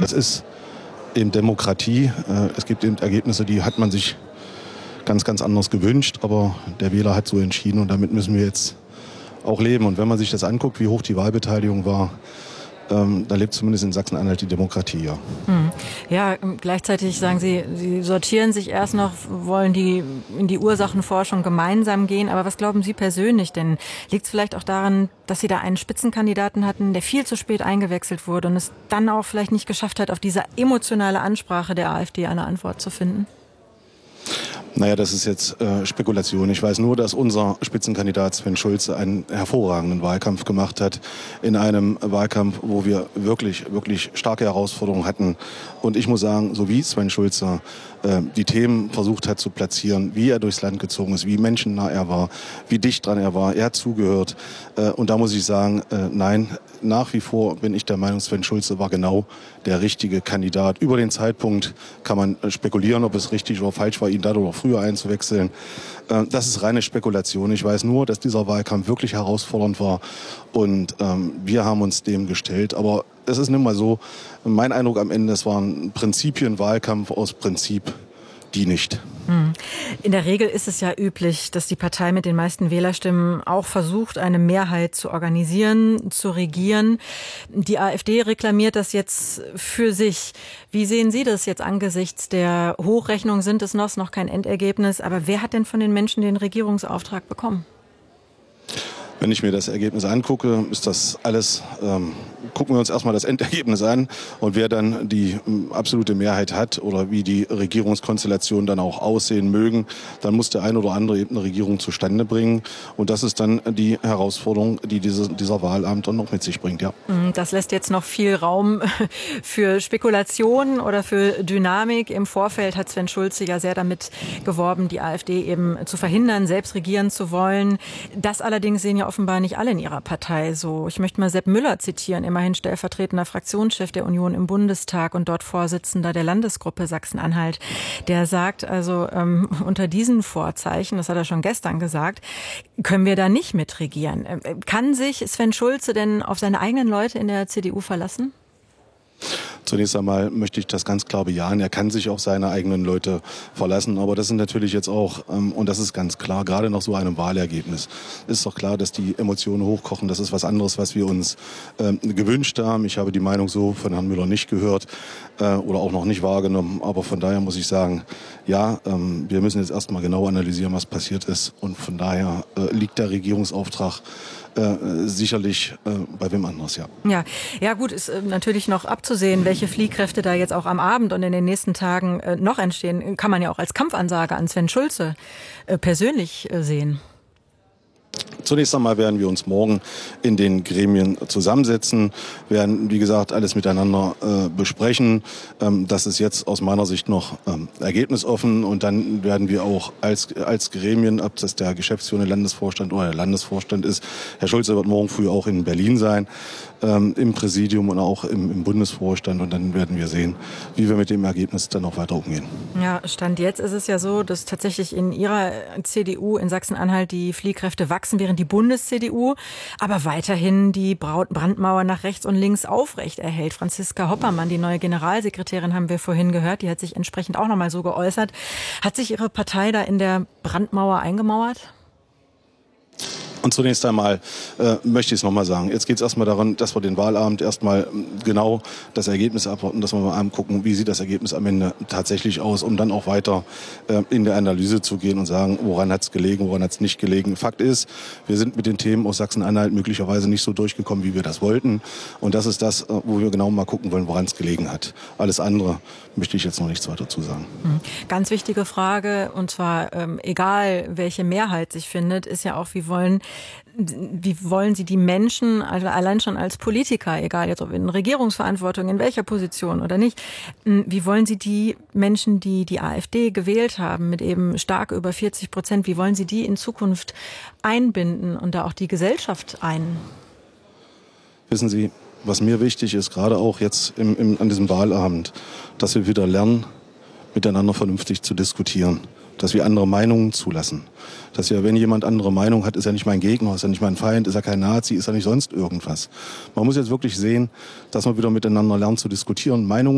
Das ist eben Demokratie. Es gibt eben Ergebnisse, die hat man sich ganz, ganz anders gewünscht, aber der Wähler hat so entschieden und damit müssen wir jetzt auch leben. Und wenn man sich das anguckt, wie hoch die Wahlbeteiligung war, da lebt zumindest in Sachsen-Anhalt die Demokratie, ja. Ja, gleichzeitig sagen Sie, Sie sortieren sich erst noch, wollen in die Ursachenforschung gemeinsam gehen. Aber was glauben Sie persönlich denn? Liegt es vielleicht auch daran, dass Sie da einen Spitzenkandidaten hatten, der viel zu spät eingewechselt wurde und es dann auch vielleicht nicht geschafft hat, auf diese emotionale Ansprache der AfD eine Antwort zu finden? Naja, das ist jetzt Spekulation. Ich weiß nur, dass unser Spitzenkandidat Sven Schulze einen hervorragenden Wahlkampf gemacht hat. In einem Wahlkampf, wo wir wirklich, wirklich starke Herausforderungen hatten. Und ich muss sagen, so wie Sven Schulze die Themen versucht hat zu platzieren, wie er durchs Land gezogen ist, wie menschennah er war, wie dicht dran er war, er hat zugehört. Und da muss ich sagen, nein, nach wie vor bin ich der Meinung, Sven Schulze war genau der richtige Kandidat. Über den Zeitpunkt kann man spekulieren, ob es richtig oder falsch war, ihn dadurch auch früher einzuwechseln. Das ist reine Spekulation. Ich weiß nur, dass dieser Wahlkampf wirklich herausfordernd war und wir haben uns dem gestellt. Aber es ist nun mal so, mein Eindruck am Ende, es war ein Prinzipienwahlkampf aus Prinzip, die nicht. In der Regel ist es ja üblich, dass die Partei mit den meisten Wählerstimmen auch versucht, eine Mehrheit zu organisieren, zu regieren. Die AfD reklamiert das jetzt für sich. Wie sehen Sie das jetzt angesichts der Hochrechnung? Sind es noch kein Endergebnis? Aber wer hat denn von den Menschen den Regierungsauftrag bekommen? Wenn ich mir das Ergebnis angucke, ist das alles, gucken wir uns erstmal das Endergebnis an und wer dann die absolute Mehrheit hat oder wie die Regierungskonstellationen dann auch aussehen mögen, dann muss der ein oder andere eben eine Regierung zustande bringen und das ist dann die Herausforderung, die dieser Wahlabend dann noch mit sich bringt, ja. Das lässt jetzt noch viel Raum für Spekulationen oder für Dynamik. Im Vorfeld hat Sven Schulze ja sehr damit geworben, die AfD eben zu verhindern, selbst regieren zu wollen. Das allerdings sehen ja offenbar nicht alle in ihrer Partei so. Ich möchte mal Sepp Müller zitieren, immerhin stellvertretender Fraktionschef der Union im Bundestag und dort Vorsitzender der Landesgruppe Sachsen-Anhalt. Der sagt also, unter diesen Vorzeichen, das hat er schon gestern gesagt, können wir da nicht mitregieren. Kann sich Sven Schulze denn auf seine eigenen Leute in der CDU verlassen? Zunächst einmal möchte ich das ganz klar bejahen. Er kann sich auf seine eigenen Leute verlassen. Aber das sind natürlich jetzt auch, und das ist ganz klar, gerade nach so einem Wahlergebnis, ist doch klar, dass die Emotionen hochkochen. Das ist was anderes, was wir uns gewünscht haben. Ich habe die Meinung so von Herrn Müller nicht gehört oder auch noch nicht wahrgenommen. Aber von daher muss ich sagen, ja, wir müssen jetzt erstmal genau analysieren, was passiert ist. Und von daher liegt der Regierungsauftrag sicherlich bei wem anders, ja. Ja gut, ist natürlich noch abzusehen, welche Fliehkräfte da jetzt auch am Abend und in den nächsten Tagen noch entstehen. Kann man ja auch als Kampfansage an Sven Schulze persönlich sehen. Zunächst einmal werden wir uns morgen in den Gremien zusammensetzen, werden, wie gesagt, alles miteinander besprechen. Das ist jetzt aus meiner Sicht noch ergebnisoffen und dann werden wir auch als Gremien, ob das der geschäftsführende Landesvorstand oder der Landesvorstand ist, Herr Schulze wird morgen früh auch in Berlin sein, im Präsidium und auch im Bundesvorstand und dann werden wir sehen, wie wir mit dem Ergebnis dann auch weiter umgehen. Ja, Stand jetzt ist es ja so, dass tatsächlich in Ihrer CDU in Sachsen-Anhalt die Fliehkräfte wachsen, während die Bundes-CDU aber weiterhin die Brandmauer nach rechts und links aufrecht erhält. Franziska Hoppermann, die neue Generalsekretärin, haben wir vorhin gehört, die hat sich entsprechend auch nochmal so geäußert. Hat sich Ihre Partei da in der Brandmauer eingemauert? Und zunächst einmal möchte ich es nochmal sagen. Jetzt geht es erstmal daran, dass wir den Wahlabend erstmal genau das Ergebnis abwarten, dass wir mal angucken, wie sieht das Ergebnis am Ende tatsächlich aus, um dann auch weiter in der Analyse zu gehen und sagen, woran hat es gelegen, woran hat es nicht gelegen. Fakt ist, wir sind mit den Themen aus Sachsen-Anhalt möglicherweise nicht so durchgekommen, wie wir das wollten. Und das ist das, wo wir genau mal gucken wollen, woran es gelegen hat. Alles andere möchte ich jetzt noch nichts weiter zu sagen. Ganz wichtige Frage, und zwar egal, welche Mehrheit sich findet, ist ja auch, wie wollen Sie die Menschen, also allein schon als Politiker, egal jetzt ob in Regierungsverantwortung, in welcher Position oder nicht, wie wollen Sie die Menschen, die die AfD gewählt haben, mit eben stark über 40%, wie wollen Sie die in Zukunft einbinden und da auch die Gesellschaft ein? Wissen Sie, was mir wichtig ist, gerade auch jetzt an diesem Wahlabend, dass wir wieder lernen, miteinander vernünftig zu diskutieren. Dass wir andere Meinungen zulassen. Dass wir, wenn jemand andere Meinung hat, ist er nicht mein Gegner, ist er nicht mein Feind, ist er kein Nazi, ist er nicht sonst irgendwas. Man muss jetzt wirklich sehen, dass man wieder miteinander lernt zu diskutieren, Meinungen